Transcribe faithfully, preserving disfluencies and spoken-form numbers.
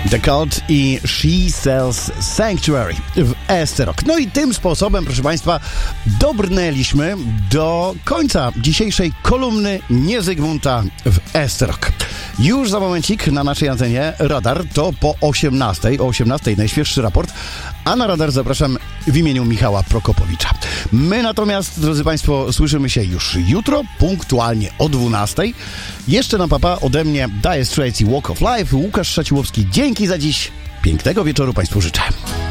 The Cult i She Sells Sanctuary w Esterok. No i tym sposobem, proszę Państwa, dobrnęliśmy do końca dzisiejszej kolumny Nie Zygmunta w Esterok. Już za momencik na naszej antenie Radar, to po osiemnastej, o osiemnastej najświeższy raport, a na Radar zapraszam w imieniu Michała Prokopowicza. My natomiast, drodzy Państwo, słyszymy się już jutro, punktualnie o dwunastej. Jeszcze na papa ode mnie Dire Straits i Walk of Life. Łukasz Szaciłowski, dzięki za dziś. Pięknego wieczoru Państwu życzę.